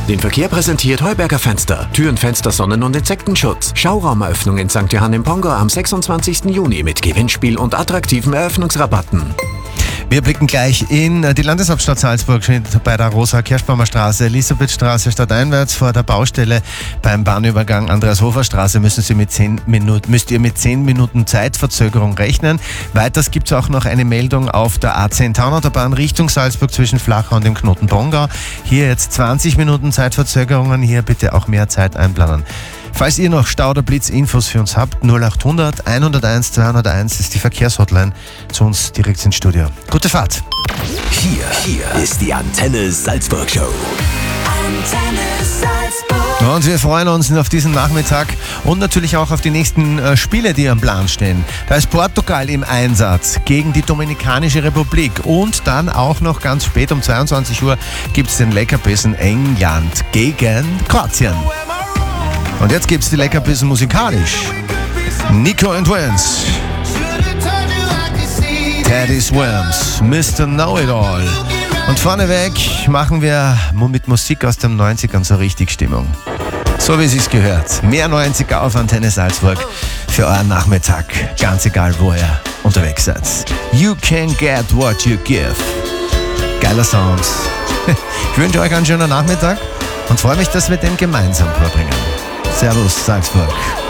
Den Verkehr präsentiert Heuberger Fenster. Türen, Fenster, Sonnen- und Insektenschutz. Schauraumeröffnung in St. Johann im Pongo am 26. Juni mit Gewinnspiel und attraktiven Eröffnungsrabatten. Wir blicken gleich in die Landeshauptstadt Salzburg, bei der Rosa-Kirschbaumer Straße, Elisabethstraße, stadteinwärts vor der Baustelle beim Bahnübergang Andreas-Hofer-Straße müsst ihr mit 10 Minuten Zeitverzögerung rechnen. Weiters gibt es auch noch eine Meldung auf der A10 Taunautobahn Richtung Salzburg zwischen Flachau und dem Knoten Pongau. Hier jetzt 20 Minuten Zeitverzögerungen, hier bitte auch mehr Zeit einplanen. Falls ihr noch Stau- oder Blitzinfos für uns habt, 0800 101 201 ist die Verkehrshotline zu uns direkt ins Studio. Gute Fahrt! Hier ist die Antenne Salzburg Show. Antenne Salzburg. Und wir freuen uns auf diesen Nachmittag und natürlich auch auf die nächsten Spiele, die am Plan stehen. Da ist Portugal im Einsatz gegen die Dominikanische Republik und dann auch noch ganz spät um 22 Uhr gibt es den Leckerbissen England gegen Kroatien. Und jetzt gibt's die Leckerbissen musikalisch. Nico and Wins, Teddy Swims, Mr. Know-It-All. Und vorneweg machen wir mit Musik aus den 90ern so richtig Stimmung. So wie es sich gehört. Mehr 90er auf Antenne Salzburg für euren Nachmittag. Ganz egal, wo ihr unterwegs seid. You can get what you give. Geiler Sounds. Ich wünsche euch einen schönen Nachmittag und freue mich, dass wir den gemeinsam verbringen. Servus, Salzburg.